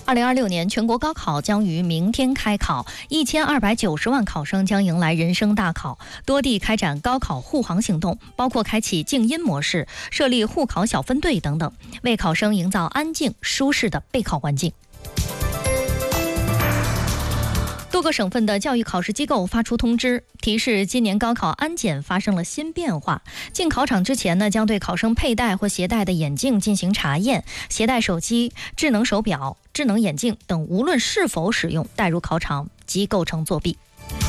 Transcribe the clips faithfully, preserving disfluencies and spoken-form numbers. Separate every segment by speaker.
Speaker 1: 二零二六年全国高考将于明天开考，一千二百九十万考生将迎来人生大考。多地开展高考护航行动，包括开启静音模式、设立护考小分队等等，为考生营造安静舒适的备考环境。多个省份的教育考试机构发出通知，提示今年高考安检发生了新变化。进考场之前呢，将对考生佩戴或携带的眼镜进行查验，携带手机、智能手表、智能眼镜等，无论是否使用，带入考场即构成作弊。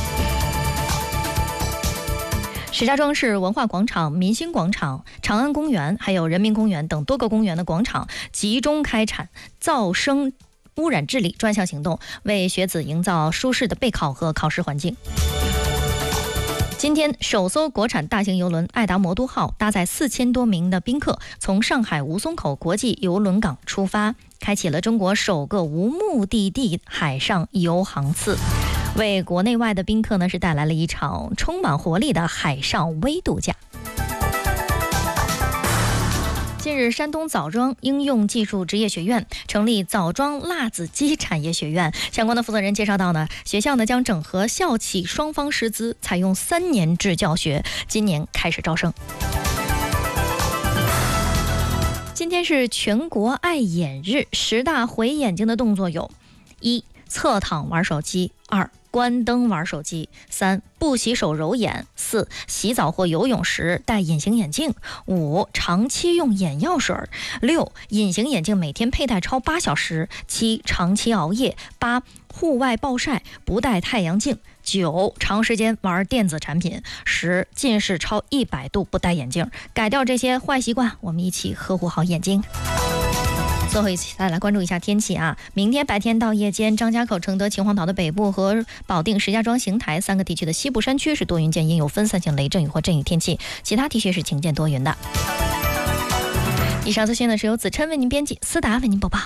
Speaker 1: 石家庄市文化广场、民兴广场、长安公园还有人民公园等多个公园的广场集中开展噪声污染治理专项行动，为学子营造舒适的备考和考试环境。今天，首艘国产大型邮轮爱达魔都号搭载四千多名的宾客，从上海吴淞口国际邮轮港出发，开启了中国首个无目的地海上游航次，为国内外的宾客呢是带来了一场充满活力的海上微度假。近日，山东枣庄应用技术职业学院成立枣庄辣子鸡产业学院。相关的负责人介绍到呢，学校呢将整合校企双方师资，采用三年制教学，今年开始招生。今天是全国爱眼日，十大毁眼睛的动作有：一、侧躺玩手机；二、关灯玩手机；三、不洗手揉眼；四、洗澡或游泳时戴隐形眼镜；五、长期用眼药水；六、隐形眼镜每天佩戴超八小时；七、长期熬夜；八、户外暴晒不戴太阳镜；九、长时间玩电子产品；十、近视超一百度不戴眼镜。改掉这些坏习惯，我们一起呵护好眼睛。最后一起再来关注一下天气啊！明天白天到夜间，张家口、承德、秦皇岛的北部和保定、石家庄、邢台三个地区的西部山区是多云见阴，有分散性雷阵雨或阵雨天气，其他地区是晴间多云的。以上资讯呢是由子琛为您编辑，思达为您播报。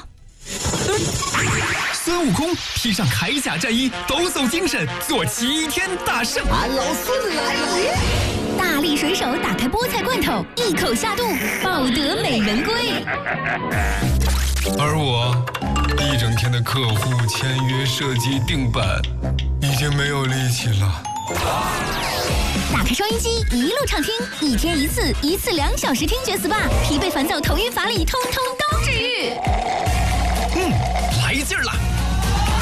Speaker 2: 孙悟空披上铠甲战衣，抖擞精神，做齐天大圣。
Speaker 3: 俺老孙来了！
Speaker 4: 大力水手打开菠菜罐头，一口下肚，抱得美人归。
Speaker 5: 而我一整天的客户签约、设计、定版，已经没有力气了。
Speaker 4: 打开收音机，一路畅听，一天一次，一次两小时听觉 S P A， 疲惫烦躁、头晕乏力，通通都治愈。
Speaker 2: 嗯，来劲儿了！